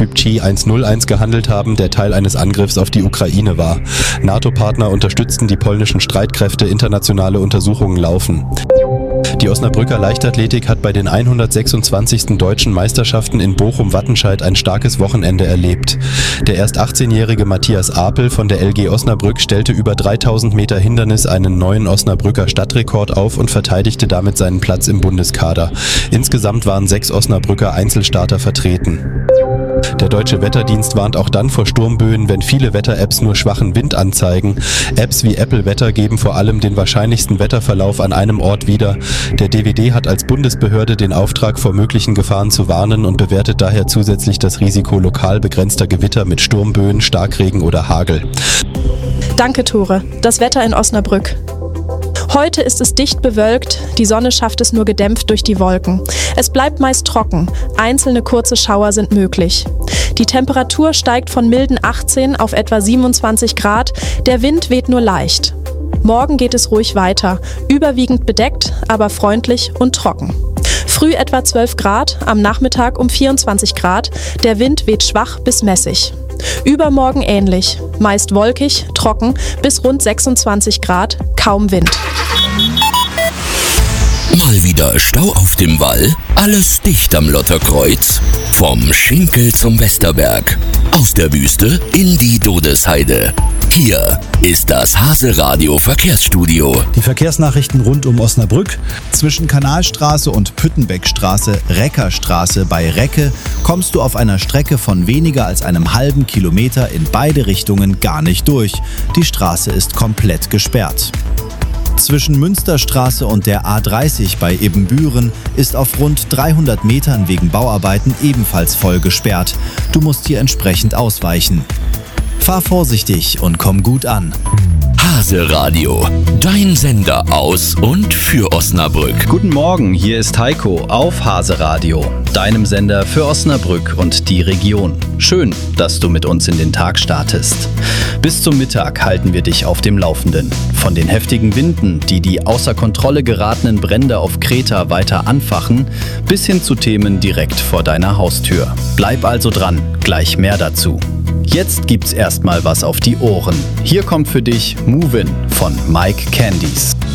Typ Chi-101 gehandelt haben, der Teil eines Angriffs auf die Ukraine war. NATO-Partner unterstützten die polnischen Streitkräfte, internationale Untersuchungen laufen. Die Osnabrücker Leichtathletik hat bei den 126. Deutschen Meisterschaften in Bochum-Wattenscheid ein starkes Wochenende erlebt. Der erst 18-jährige Matthias Apel von der LG Osnabrück stellte über 3000 Meter Hindernis einen neuen Osnabrücker Stadtrekord auf und verteidigte damit seinen Platz im Bundeskader. Insgesamt waren 6 Osnabrücker Einzelstarter vertreten. Der Deutsche Wetterdienst warnt auch dann vor Sturmböen, wenn viele Wetter-Apps nur schwachen Wind anzeigen. Apps wie Apple Wetter geben vor allem den wahrscheinlichsten Wetterverlauf an einem Ort wieder. Der DWD hat als Bundesbehörde den Auftrag, vor möglichen Gefahren zu warnen und bewertet daher zusätzlich das Risiko lokal begrenzter Gewitter mit Sturmböen, Starkregen oder Hagel. Danke, Tore. Das Wetter in Osnabrück. Heute ist es dicht bewölkt, die Sonne schafft es nur gedämpft durch die Wolken. Es bleibt meist trocken, einzelne kurze Schauer sind möglich. Die Temperatur steigt von milden 18 auf etwa 27 Grad, der Wind weht nur leicht. Morgen geht es ruhig weiter, überwiegend bedeckt, aber freundlich und trocken. Früh etwa 12 Grad, am Nachmittag um 24 Grad, der Wind weht schwach bis mäßig. Übermorgen ähnlich, meist wolkig, trocken, bis rund 26 Grad, kaum Wind. Mal wieder Stau auf dem Wall? Alles dicht am Lotterkreuz? Vom Schinkel zum Westerberg. Aus der Wüste in die Dodesheide. Hier ist das Hase-Radio Verkehrsstudio. Die Verkehrsnachrichten rund um Osnabrück. Zwischen Kanalstraße und Püttenbeckstraße, Reckerstraße bei Recke kommst du auf einer Strecke von weniger als einem halben Kilometer in beide Richtungen gar nicht durch. Die Straße ist komplett gesperrt. Zwischen Münsterstraße und der A30 bei Ibbenbüren ist auf rund 300 Metern wegen Bauarbeiten ebenfalls voll gesperrt. Du musst hier entsprechend ausweichen. Fahr vorsichtig und komm gut an. Hase-Radio, dein Sender aus und für Osnabrück. Guten Morgen, hier ist Heiko auf Hase-Radio, deinem Sender für Osnabrück und die Region. Schön, dass du mit uns in den Tag startest. Bis zum Mittag halten wir dich auf dem Laufenden. Von den heftigen Winden, die die außer Kontrolle geratenen Brände auf Kreta weiter anfachen, bis hin zu Themen direkt vor deiner Haustür. Bleib also dran, gleich mehr dazu. Jetzt gibt's erstmal was auf die Ohren. Hier kommt für dich Movin' von Mike Candies.